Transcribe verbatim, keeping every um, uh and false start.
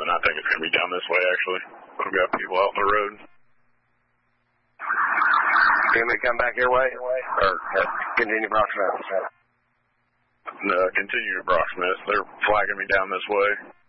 I think it's going to be down this way, actually. We've got people out on the road. Can we come back your way? Or uh, continue Brock Smith? No, continue to Brock Smith. They're flagging me down this way.